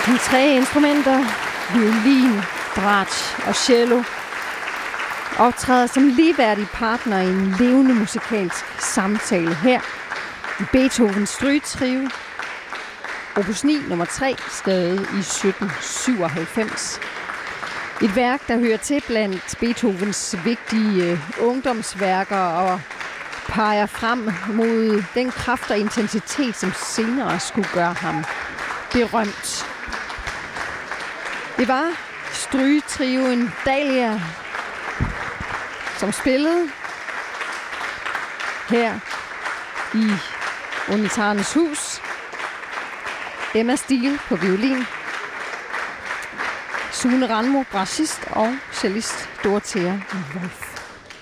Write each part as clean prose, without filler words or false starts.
De tre instrumenter, violin, bratsch og cello, optræder som ligeværdige partner i en levende musikalsk samtale her i Beethovens Strygetrio, opus 9, nummer 3, skrevet i 1797. Et værk, der hører til blandt Beethovens vigtige ungdomsværker og peger frem mod den kraft og intensitet, som senere skulle gøre ham berømt. Det var strygetrioen Dahlia, som spillede her i Unitarernes Hus. Emma Stiel på violin, Sune Randmo, bratschist, og cellist Dorothea Wolf.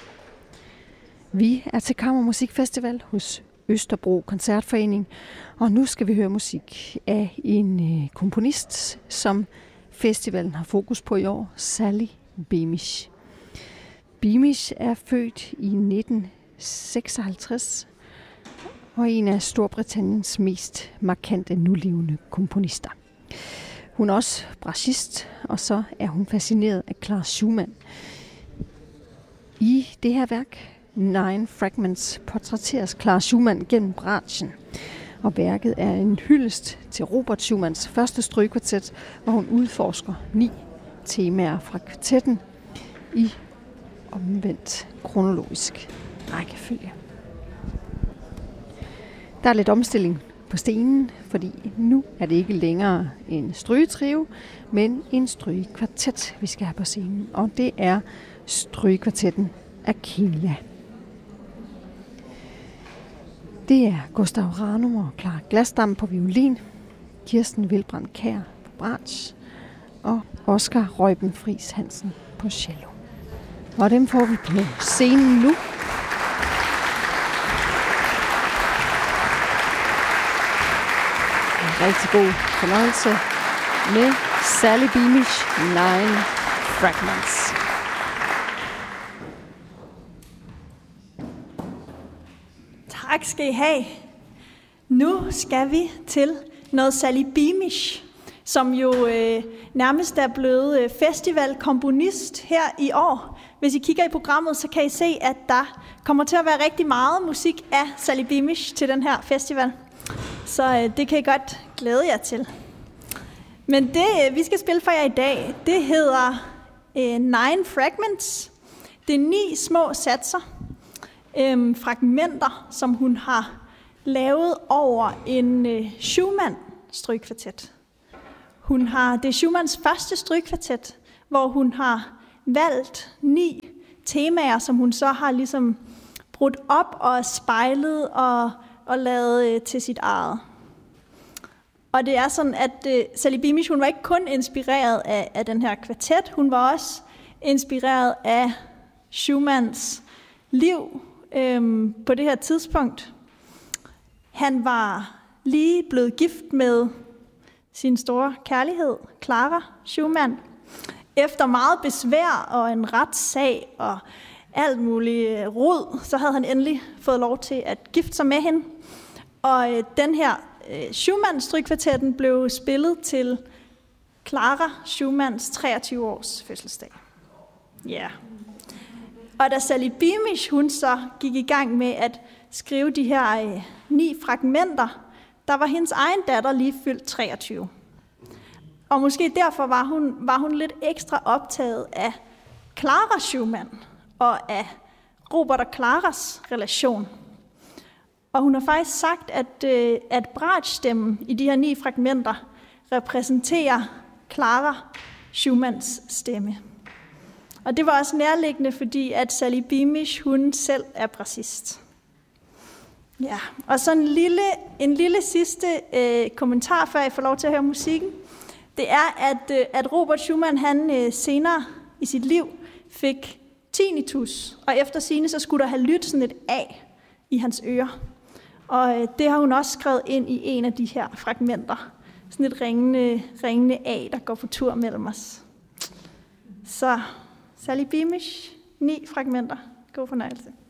Vi er til Kammermusikfestival hos Østerbro Koncertforening, og nu skal vi høre musik af en komponist, som festivalen har fokus på i år, Sally Beamish. Beamish er født i 1956 og en af Storbritanniens mest markante nulevende komponister. Hun er også bratschist, og så er hun fascineret af Clara Schumann. I det her værk, 9 Fragments, portrætteres Clara Schumann gennem bratschen. Og værket er en hyldest til Robert Schumanns første strygekvartet, hvor hun udforsker 9 temaer fra kvartetten i omvendt kronologisk rækkefølge. Der er lidt omstilling på scenen, fordi nu er det ikke længere en strygetrio, men en strygekvartet, vi skal have på scenen. Og det er strygekvartetten Aquila. Det er Gustav Ranum og Clara Glasdam på violin, Kirsten Wilbrand Kjær på bratsch og Oscar Reuben Friis Hansen på cello. Og dem får vi på scenen nu. En rigtig god fornøjelse med Sally Beamish 9 Fragments. Tak skal I have. Nu skal vi til noget Sally Beamish, som jo nærmest er blevet festivalkomponist her i år. Hvis I kigger i programmet, så kan I se, at der kommer til at være rigtig meget musik af Sally Beamish til den her festival. Så det kan I godt glæde jer til. Men det, vi skal spille for jer i dag, det hedder 9 Fragments. Det er 9 små satser, fragmenter, som hun har lavet over en Schumann-strygekvartet. Det er Schumanns første strygekvartet, hvor hun har valgt 9 temaer, som hun så har ligesom brudt op og spejlet og lavet til sit eget. Og det er sådan, at Sally Beamish, hun var ikke kun inspireret af den her kvartet, hun var også inspireret af Schumanns liv på det her tidspunkt. Han var lige blevet gift med sin store kærlighed, Clara Schumann. Efter meget besvær og en retssag og alt muligt rod, så havde han endelig fået lov til at gifte sig med hende. Og den her Schumann-strygekvartetten blev spillet til Clara Schumanns 23 års fødselsdag. Ja. Yeah. Og da Sally Beamish, hun så gik i gang med at skrive de her 9 fragmenter, der var hendes egen datter lige fyldt 23. Og måske derfor var hun lidt ekstra optaget af Clara Schumann og af Robert og Claras relation. Og hun har faktisk sagt, at bratschstemmen i de her 9 fragmenter repræsenterer Clara Schumanns stemme. Og det var også nærliggende, fordi at Sally Beamish, hun selv er bratschist. Ja, og så en lille sidste kommentar, før jeg får lov til at høre musikken. Det er, at Robert Schumann, han senere i sit liv fik tinnitus, og efter sigende, så skulle der have lyttet sådan et A i hans ører. Og det har hun også skrevet ind i en af de her fragmenter. Sådan et ringende A, der går på tur mellem os. Så Sally Beamish, 9 fragmenter. God fornøjelse.